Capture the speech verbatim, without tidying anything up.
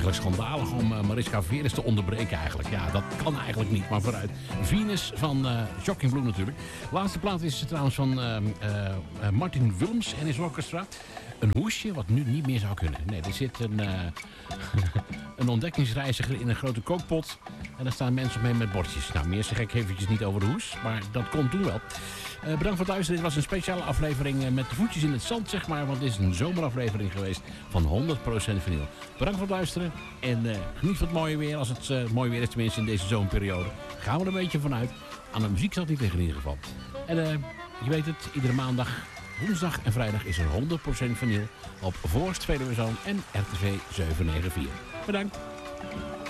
eigenlijk schandalig om uh, Mariska Veres te onderbreken eigenlijk. Ja, dat kan eigenlijk niet, maar vooruit. Venus van uh, Shocking Blue natuurlijk. De laatste plaat is trouwens van uh, uh, Martin Wilms en his orchestra. Een hoesje wat nu niet meer zou kunnen. Nee, er zit een, uh, een ontdekkingsreiziger in een grote kookpot. En daar staan mensen mee met bordjes. Nou, meer zeg ik eventjes niet over de hoes, maar dat komt toen wel. Uh, bedankt voor het luisteren. Dit was een speciale aflevering uh, met de voetjes in het zand, zeg maar. Want dit is een zomeraflevering geweest van honderd procent vinyl. Bedankt voor het luisteren. En uh, geniet van het mooie weer. Als het uh, mooi weer is, tenminste in deze zomerperiode. Gaan we er een beetje vanuit. Aan de muziek zal het niet liggen in ieder geval. En uh, je weet het, iedere maandag, woensdag en vrijdag is er honderd procent vinyl op Voorst Veluwezoon en R T V zeven negen vier. Bedankt.